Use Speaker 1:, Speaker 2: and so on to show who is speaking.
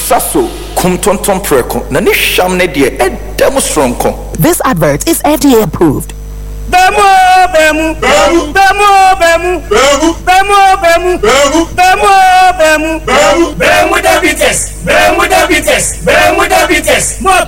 Speaker 1: saso kumtonton preko na ne hwam ne de edem stronko.
Speaker 2: This advert is FDA approved.
Speaker 3: Bemu diabetes.